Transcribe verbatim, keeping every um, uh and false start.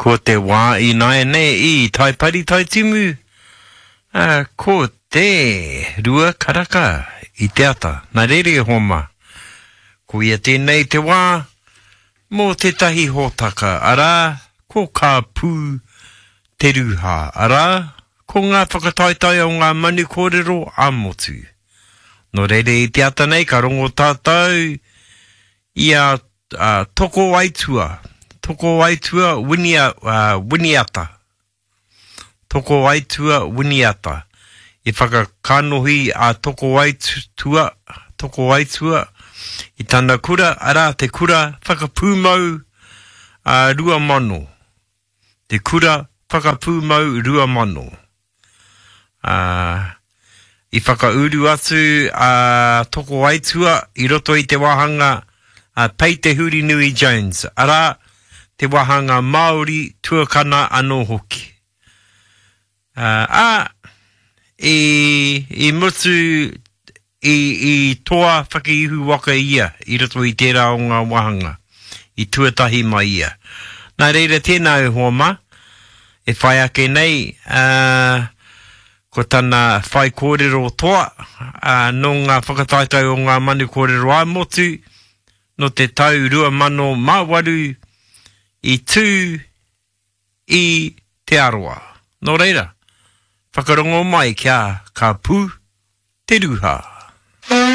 ko te wā I nai nei I tai pari tai timu. Uh, ko te rua karaka I te ata, nā rere homa. Ko ia tēnei te wā, mō te tahi hōtaka, ara, ko ka pū te ruha, ara, ko ngā whakataitai o ngā manu kōrero a motu. No rere I te ata nei, ka rongo tātou, ia uh, toko aitua, toko aitua winia, uh, winiata. Toko aitua winiata. I whakakanohi a toko aitua, toko aitua, I tana kura, ara te kura whakapūmau a rua mano. Te kura whakapūmau rua mano. Uh, I whakauru atu a toko aitua I roto I te wahanga a Peite Huri Nui Jones. Ara te wahanga Māori tuakana anō hoki. Uh, a I, I mutu I, I toa whakaihu waka ia I roto I tērā o ngā wahanga I tuatahi mai ia. Nā reira tēnā e homa e whai ake nei uh, ko tana whai kōrero toa uh, no ngā whakataitai o ngā manu kōrero a motu no te tau rua mano māwaru I tū I te aroa. No reira, whakarongo mai kia ka pū te ruha.